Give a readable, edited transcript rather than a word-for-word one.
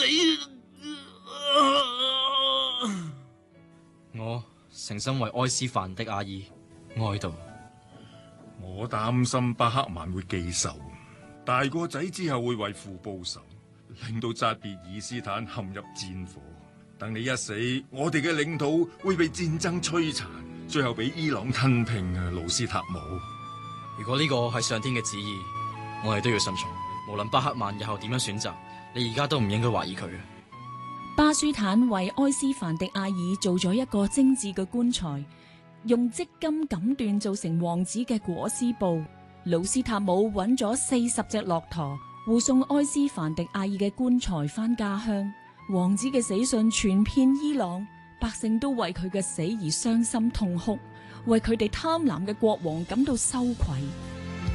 我誠心為埃斯凡迪亞爾哀悼。 我擔心巴克曼會記仇，大個仔之後會為父報仇，令到扎別爾斯坦陷入戰火。等你一死，我哋嘅領土會被戰爭摧殘，最後俾伊朗吞併啊！盧斯塔姆， 如果呢個係上天嘅旨意，我哋都要順從。無論巴克曼日後點樣選擇，你而家都唔應該懷疑佢嘅。 巴舒坦為埃斯凡迪亞爾做咗一個精緻嘅棺材，用織金錦緞做成王子嘅裹屍布。盧斯塔姆揾咗40隻駱駝，護送埃斯凡迪亞爾嘅棺材返家鄉。王子嘅死訊傳遍伊朗，百姓都為佢嘅死而傷心痛哭，為佢哋貪婪嘅國王感到羞愧。